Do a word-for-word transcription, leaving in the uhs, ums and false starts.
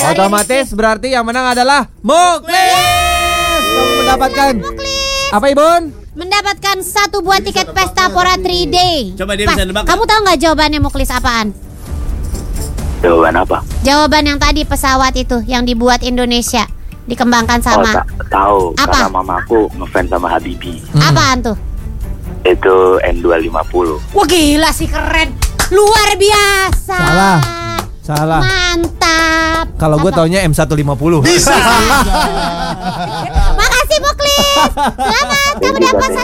Otomatis berarti yang menang adalah Muklis. Kamu mendapatkan apa, Ibun? Mendapatkan satu buah tiket Pesta Pora tiga day. Coba dia Pas, bisa nebak. kamu tahu nggak jawabannya Muklis apaan? Jawaban apa? Jawaban yang tadi pesawat itu yang dibuat Indonesia, dikembangkan Oh, sama. ta- tahu. Apa? Karena mamaku ngefans sama Habibie. Apaan tuh? Itu N dua lima nol. Wah gila sih, keren. Luar biasa. Salah. Salah. Mantap. Kalau gue Apa? taunya M seratus lima puluh. Makasih Muklis. Selamat, kamu dapat satu